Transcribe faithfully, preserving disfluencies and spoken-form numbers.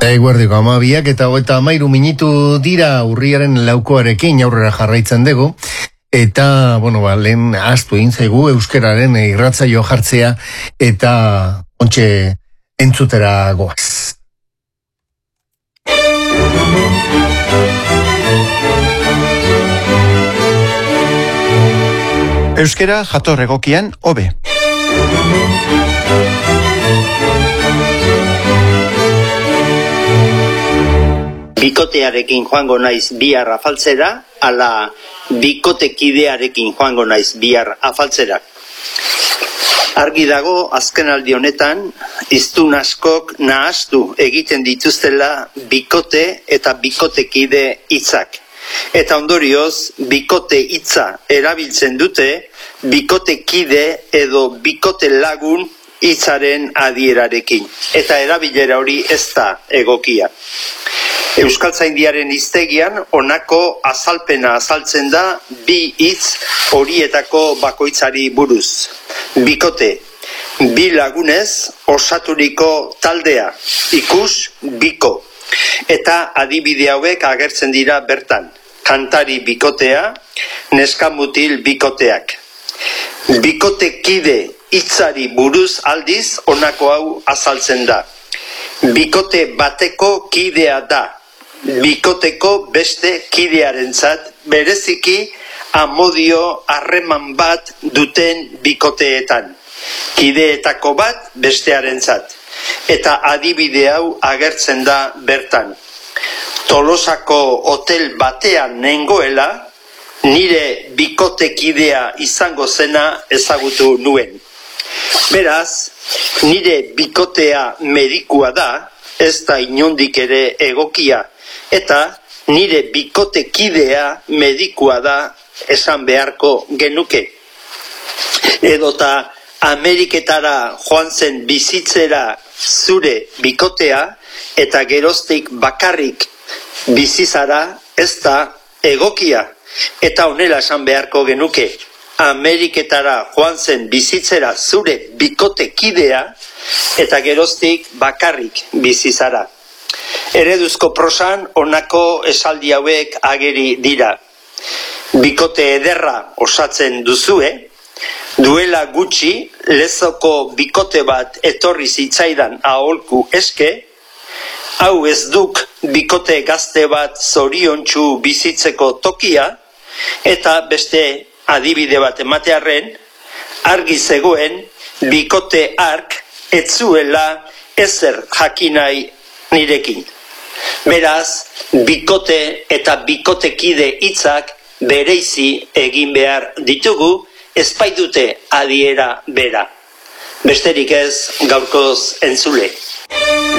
Eguerdiko amabiak eta hogeita hamairu minutu dira urriaren laukoarekin aurrera jarraitzen dugu. Eta, bueno, ba, lehen ahaztu egin zaigu euskararen irratsaio jartzea eta ontxe entzutera goaz. Euskara jator egokian hobe. Bikotearekin joango naiz bihar afaltzera, ala bikotekidearekin joango naiz bihar afaltzera. Argi dago azkenaldi honetan, hiztun askok nahastu egiten dituztela bikote eta bikotekide hitzak. Eta ondorioz, bikote hitza erabiltzen dute, bikotekide edo bikote lagun hitzaren adierarekin. Eta erabilera hori ez da egokia. Euskaltzaindiaren hiztegian honako azalpena azaltzen da bi hitz horietako bakoitzari buruz. Bikote, bi lagunez osaturiko taldea, ikus biko. Eta adibide hauek agertzen dira bertan. Kantari bikotea, neskamutil bikoteak. Bikotekide hitzari buruz aldiz honako hau azaltzen da. Bikote bateko kidea da. Bikoteko beste kidearentzat bereziki amodio harreman bat duten bikoteetan. Kideetako bat bestearentzat. Eta adibide hau agertzen da bertan. Tolosako hotel batean nengoela, nire bikotekidea izango zena ezagutu nuen. Beraz, nire bikotea medikua da, ez da inondik ere egokia, eta nire bikotekidea medikua da esan beharko genuke. Edota Ameriketara joan zen bizitzera zure bikotea eta geroztik bakarrik bizizara ez da egokia. Eta honela esan beharko genuke. Ameriketara joan zen bizitzera zure bikotekidea eta geroztik bakarrik bizizara. Ereduzko prosan honako esaldi hauek ageri dira. Bikote ederra osatzen duzue, duela gutxi lezoko bikote bat etorri zitzaidan aholku eske, hau ez duk bikote gazte bat zoriontsu bizitzeko tokia, eta beste adibide bat ematearren, argi zegoen bikote ark etzuela ezer jakinai nirekin. Beraz, bikote eta bikotekide hitzak bereizi egin behar ditugu, ezpaitute adiera bera. Besterik ez gaurkoz entzule.